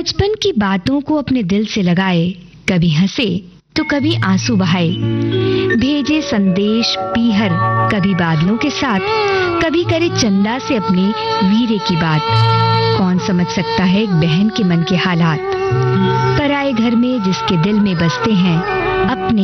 बचपन की बातों को अपने दिल से लगाए, कभी हंसे तो कभी आंसू बहाए, भेजे संदेश पीहर कभी बादलों के साथ, कभी करे चंदा से अपने वीरे की बात। कौन समझ सकता है एक बहन के मन के हालात, पराए घर में जिसके दिल में बसते हैं अपने